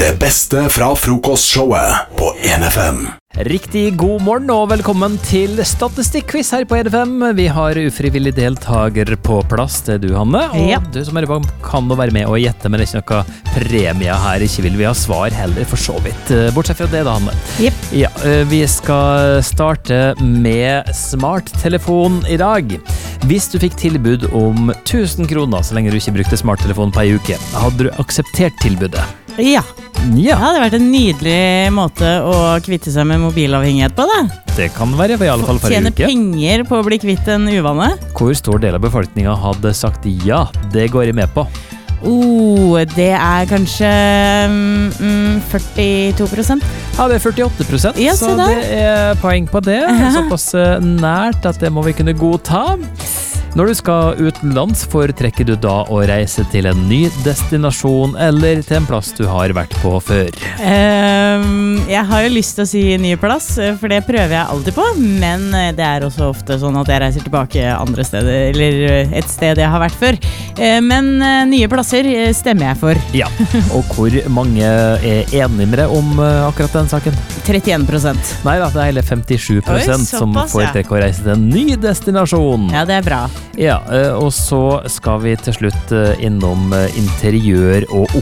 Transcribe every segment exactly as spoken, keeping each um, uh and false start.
Det beste fra frokostshowet på en F M. Riktig god morgen og velkommen til statistikkquiz her på en F M. Vi har ufrivillig deltager på plass, det er du, Hanne. Og ja. Du som er på kan nå være med og gjette, men det er ikke noe premie her. Ikke vil vi ha svar heller, for så vidt. Bortsett fra det da, Hanne. Yep. Ja, vi skal starte med smarttelefon i dag. Hvis du fikk tilbud om tusen kroner så lenge du ikke brukte smarttelefon på en uke, hadde du akseptert tilbudet? Ja. Ja. Det hadde vært en nydelig måte å kvitte seg med mobilavhengighet på, da. Det kan være, for i alle fall for en Tjene uke. penger på å bli kvitt en uvane. Hvor stor del av befolkningen hadde sagt ja, det går jeg med på? Oh, det er kanskje mm, førtito prosent. Ja, det er førtiåtte prosent, Ja, så se der. det er poeng på det. Såpass nært at det må vi kunne godta. Når du skal utenlands, foretrekker du da å reise til en ny destinasjon eller til en plass du har vært på før? Um, jeg har jo lyst til å si ny plass, for det prøver jeg alltid på, men det er også ofte sånn at jeg reiser tilbake andre steder, eller et sted jeg har vært før. Uh, men uh, nye plasser uh, stemmer jeg for. Ja, og hvor mange er enige med deg om uh, akkurat den saken? trettien prosent. Nei da, det er hele femtisju prosent Oi, som såpass, foretrekker å reise til en ny destinasjon. Ja, det er bra. Ja, og så skal vi til slutt innom interiør- og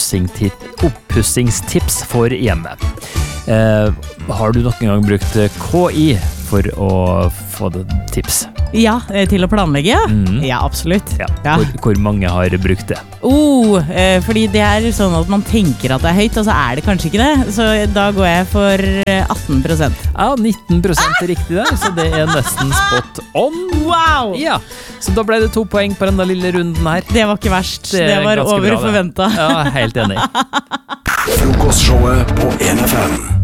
oppussingstips for hjemmet. Eh, har du noen gang brukt K I for å få det tips? Ja, til å planlegge, ja. Mm. Ja, absolutt. Ja. Ja. Hvor, hvor mange har brukt det? Oh, eh, fordi det er sånn at man tenker at det er høyt, og så er det kanskje ikke det. Så da går jeg for atten prosent. Ja, nitten prosent er riktig der, så det er nesten spot on. Wow! Ja, så da ble det to poeng på denne lille runden her. Det var ikke verst. Det Det, er var ganske over bra, det. forventet. Ja, helt enig. Frokostshowet på en F M.